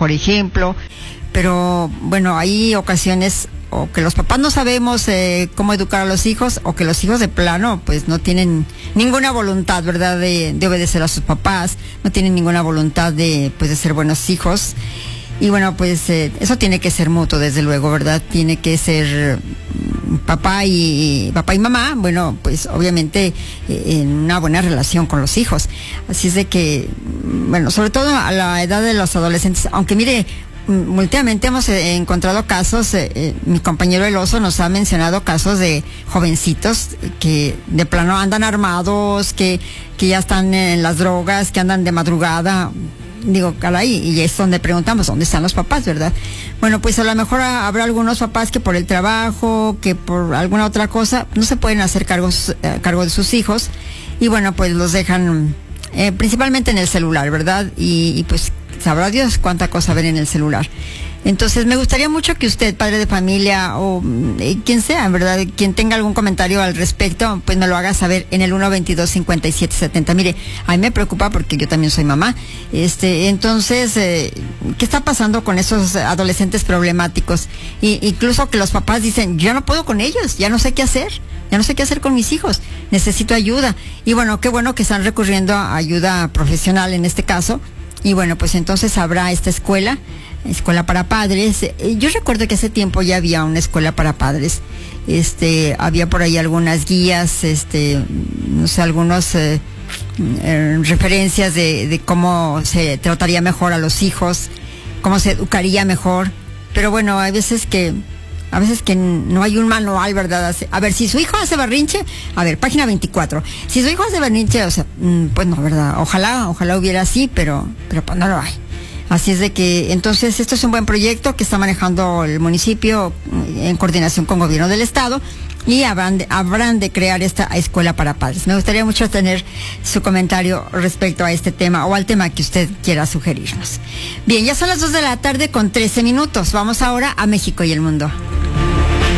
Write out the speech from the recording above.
mejor ejemplo. Pero bueno, hay ocasiones o que los papás no sabemos cómo educar a los hijos, o que los hijos de plano pues no tienen ninguna voluntad, ¿verdad?, de obedecer a sus papás, no tienen ninguna voluntad de ser buenos hijos. Y bueno, pues eso tiene que ser mutuo, desde luego, ¿verdad? Tiene que ser papá y mamá, bueno, pues obviamente en una buena relación con los hijos. Así es de que, bueno, sobre todo a la edad de los adolescentes, aunque mire, últimamente hemos encontrado casos, mi compañero El Oso nos ha mencionado casos de jovencitos que de plano andan armados, que ya están en las drogas, que andan de madrugada. Digo, caray, y es donde preguntamos, ¿dónde están los papás, verdad? Bueno, pues a lo mejor habrá algunos papás que por el trabajo, que por alguna otra cosa, no se pueden hacer cargo de sus hijos, y bueno, pues los dejan principalmente en el celular, ¿verdad? Y pues sabrá Dios cuánta cosa ven en el celular. Entonces, me gustaría mucho que usted, padre de familia, o quien sea, en verdad, quien tenga algún comentario al respecto, pues me lo haga saber en el 122-5770. Mire, a mí me preocupa porque yo también soy mamá. Entonces, ¿qué está pasando con esos adolescentes problemáticos? Incluso que los papás dicen, yo no puedo con ellos, ya no sé qué hacer. Ya no sé qué hacer con mis hijos, necesito ayuda. Y bueno, qué bueno que están recurriendo a ayuda profesional en este caso. Y bueno, pues entonces habrá esta escuela para padres. Yo recuerdo que hace tiempo ya había una escuela para padres. Había por ahí algunas guías, no sé, algunos referencias de cómo se trataría mejor a los hijos, cómo se educaría mejor. Pero bueno, hay veces que no hay un manual, ¿verdad? A ver, si su hijo hace berrinche, a ver, página 24. Si su hijo hace berrinche, o sea, pues no, ¿verdad? Ojalá hubiera así, pero pues no lo hay. Así es de que, entonces, esto es un buen proyecto que está manejando el municipio en coordinación con gobierno del estado, y habrán de crear esta escuela para padres. Me gustaría mucho tener su comentario respecto a este tema, o al tema que usted quiera sugerirnos. Bien, ya son las 2 de la tarde con 13 minutos. Vamos ahora a México y el mundo.